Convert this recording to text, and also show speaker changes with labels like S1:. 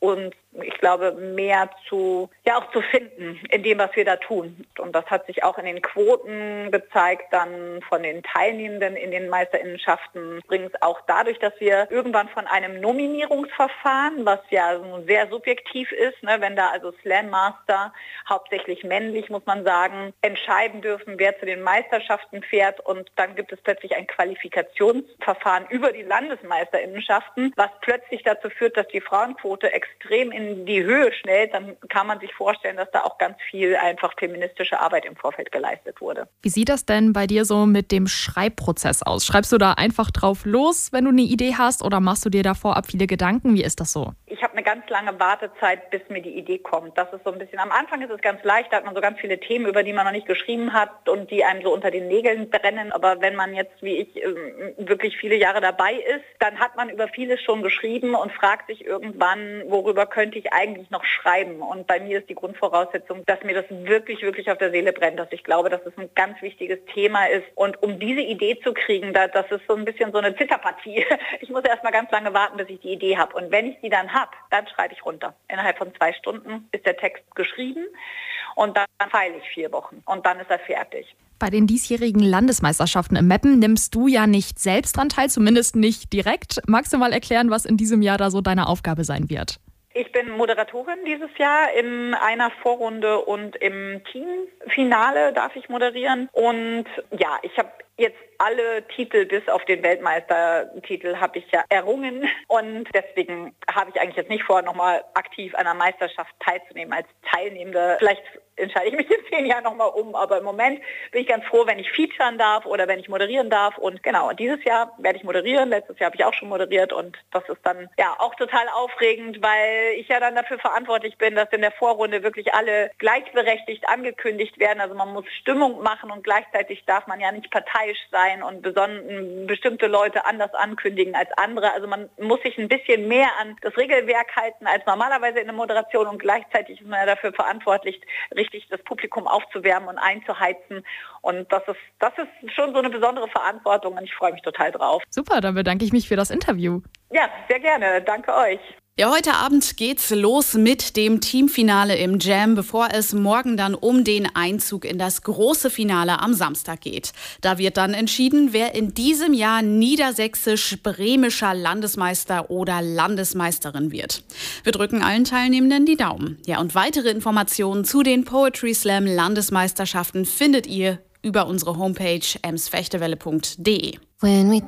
S1: uns, ich glaube, mehr zu finden in dem, was wir da tun. Und das hat sich auch in den Quoten gezeigt, dann von den Teilnehmenden in den Meisterinnenschaften. Übrigens auch dadurch, dass wir irgendwann von einem Nominierungsverfahren, was ja sehr subjektiv ist, ne, wenn da also Slam Master, hauptsächlich männlich, muss man sagen, entscheiden dürfen, wer zu den Meisterschaften fährt. Und dann gibt es plötzlich ein Qualifikationsverfahren über die Landesmeisterinnenschaften, was plötzlich dazu führt, dass die Frauenquote extrem in die Höhe schnellt. Dann kann man sich vorstellen, dass da auch ganz viel einfach feministische Arbeit im Vorfeld geleistet wurde.
S2: Wie sieht das denn bei dir so mit dem Schreibprozess aus? Schreibst du da einfach drauf los, wenn du eine Idee hast, oder machst du dir da vorab viele Gedanken? Wie ist das so?
S1: Ich habe eine ganz lange Wartezeit, bis mir die Idee kommt. Das ist so ein bisschen, am Anfang ist es ganz leicht, da hat man so ganz viele Themen, über die man noch nicht geschrieben hat und die einem so unter den Nägeln brennen. Aber wenn man jetzt, wie ich, wirklich viele Jahre dabei ist, dann hat man über vieles schon geschrieben und fragt sich irgendwann, worüber könnte ich eigentlich noch schreiben? Und bei mir ist die Grundvoraussetzung, dass mir das wirklich, wirklich auf der Seele brennt, dass ich glaube, dass es ein ganz wichtiges Thema ist. Und um diese Idee zu kriegen, das ist so ein bisschen so eine Zitterpartie. Ich muss erst mal ganz lange warten, bis ich die Idee habe. Und wenn ich die dann habe, dann schreibe ich runter. Innerhalb von 2 Stunden ist der Text geschrieben und dann feile ich 4 Wochen und dann ist er fertig.
S2: Bei den diesjährigen Landesmeisterschaften im Mappen nimmst du ja nicht selbst dran teil, zumindest nicht direkt. Magst du mal erklären, was in diesem Jahr da so deine Aufgabe sein wird?
S1: Ich bin Moderatorin dieses Jahr in einer Vorrunde und im Teamfinale darf ich moderieren. Und ja, ich habe jetzt alle Titel bis auf den Weltmeistertitel habe ich ja errungen. Und deswegen habe ich eigentlich jetzt nicht vor, nochmal aktiv an einer Meisterschaft teilzunehmen als Teilnehmende. Vielleicht entscheide ich mich in 10 Jahren nochmal um, aber im Moment bin ich ganz froh, wenn ich featuren darf oder wenn ich moderieren darf. Und genau, dieses Jahr werde ich moderieren. Letztes Jahr habe ich auch schon moderiert und das ist dann ja auch total aufregend, weil ich ja dann dafür verantwortlich bin, dass in der Vorrunde wirklich alle gleichberechtigt angekündigt werden. Also man muss Stimmung machen und gleichzeitig darf man ja nicht parteiisch sein und bestimmte Leute anders ankündigen als andere. Also man muss sich ein bisschen mehr an das Regelwerk halten als normalerweise in der Moderation und gleichzeitig ist man ja dafür verantwortlich, richtig das Publikum aufzuwärmen und einzuheizen. Und das ist schon so eine besondere Verantwortung und ich freue mich total drauf.
S2: Super, dann bedanke ich mich für das Interview.
S1: Ja, sehr gerne. Danke euch.
S3: Ja, heute Abend geht's los mit dem Teamfinale im Jam, bevor es morgen dann um den Einzug in das große Finale am Samstag geht. Da wird dann entschieden, wer in diesem Jahr niedersächsisch-bremischer Landesmeister oder Landesmeisterin wird. Wir drücken allen Teilnehmenden die Daumen. Ja, und weitere Informationen zu den Poetry Slam Landesmeisterschaften findet ihr über unsere Homepage emsfechtewelle.de.